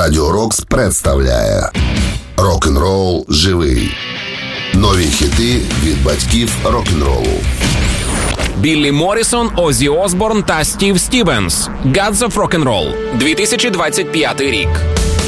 Радіо Рокс представляє Рок-н-рол живий. Нові хіти від батьків рок-н-ролу. Біллі Моррісон, Оззі Осборн та Стів Стівенс. Gods of Rock'n'Roll. 2025 рік.